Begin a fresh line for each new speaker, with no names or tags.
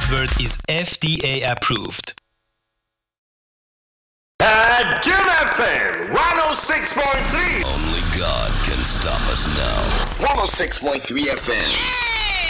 word is FDA approved.
At Jim FM 106.3.
Only God can stop us now.
106.3 FM.